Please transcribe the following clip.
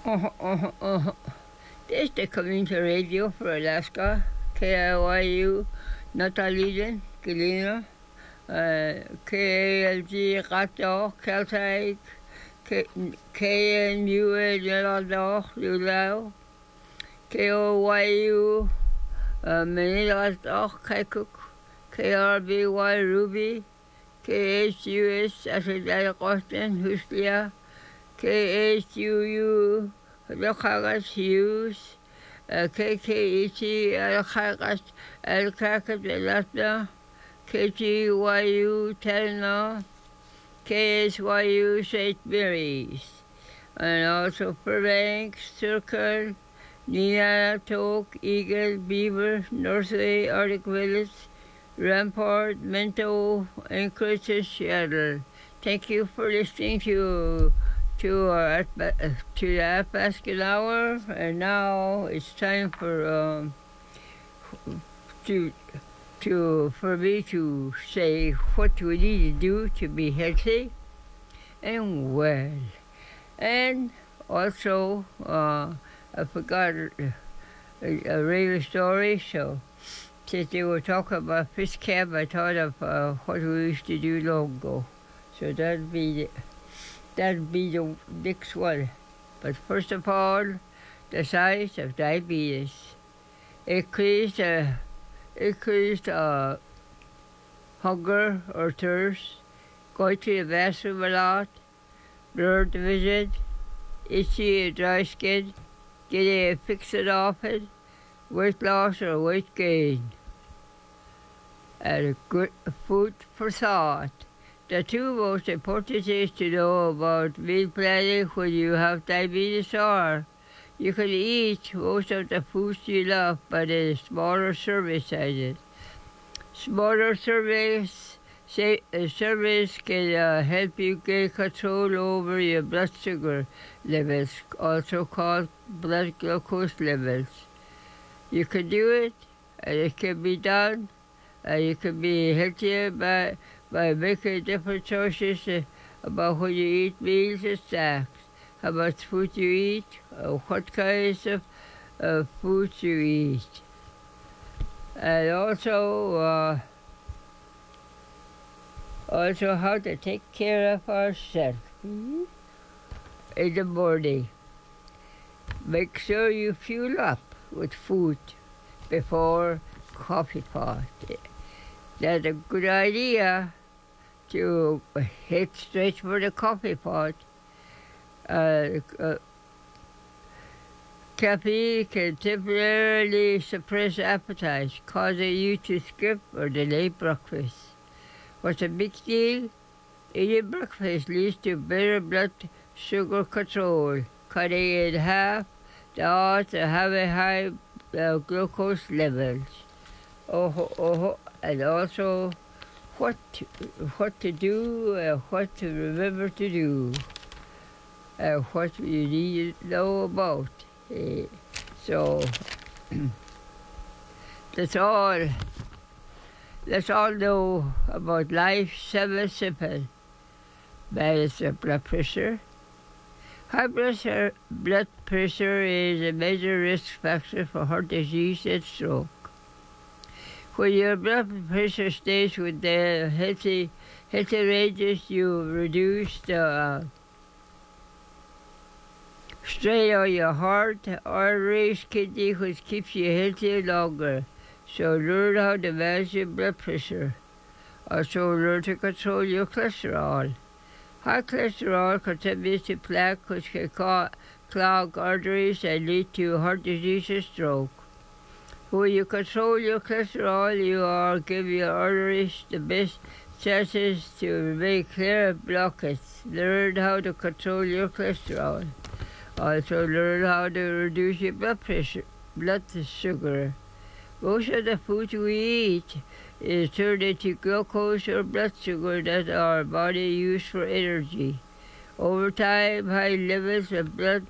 Uh-huh. This is the community radio for Alaska, KIYU, Natalegan, Galena, KALG, Rato, Caltech, KNUA, Nilado, Lulao, KOYU, Manilato, Kaikuk, KRBY, Ruby, KHUS, Asadaya, Austin, Huslia, KHUU, Lokagas Hughes, KKET, Alkagas, Alkakas, Elasta, KTYU, Telna, KSYU, St. Mary's, and also Fairbanks, Circle, Nina, Toke, Eagle, Beaver, Northway, Arctic Village, Rampart, Mento, and Christmas, Seattle. Thank you for listening to the Athabascan Hour, and now it's time for me to say what we need to do to be healthy and well. And also, I forgot a regular story, so since they were talking about fish camp, I thought of what we used to do long ago. So that'd be the next one. But first of all, the signs of diabetes. Increased hunger or thirst, going to the bathroom a lot, blurred vision, itchy and dry skin, getting a fixin' often, weight loss or weight gain. And a good food for thought. The two most important things to know about meal planning when you have diabetes are you can eat most of the foods you love, but in smaller serving sizes. Smaller servings can help you gain control over your blood sugar levels, also called blood glucose levels. You can do it, and it can be done, and you can be healthier by making different choices about when you eat meals and snacks, how much food you eat, what kinds of foods you eat. And also how to take care of ourselves in the morning. Make sure you fuel up with food before coffee pot. That's a good idea to head straight for the coffee pot. Caffeine can temporarily suppress appetite, causing you to skip or delay breakfast. What's a big deal? Eating breakfast leads to better blood sugar control, cutting in half the odds of having high glucose levels. And also what to do, what to remember to do, what you need to know about. So let's all know about life 7 simple. Manage your blood pressure. High blood pressure is a major risk factor for heart disease and stroke. When your blood pressure stays with the healthy ranges, you reduce the strain on your heart, arteries, kidney, which keeps you healthy longer. So learn how to manage your blood pressure. Also learn to control your cholesterol. High cholesterol contributes to plaque, which can clog arteries and lead to heart disease and stroke. When you control your cholesterol, you are giving your arteries the best chances to remain clear of blockage. Learn how to control your cholesterol. Also learn how to reduce your blood sugar. Most of the food we eat is turned into glucose or blood sugar that our body uses for energy. Over time, high levels of blood